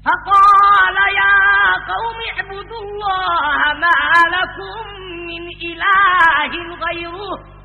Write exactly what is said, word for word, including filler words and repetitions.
فقال يا قوم اعبدوا الله ما لكم من إله غيره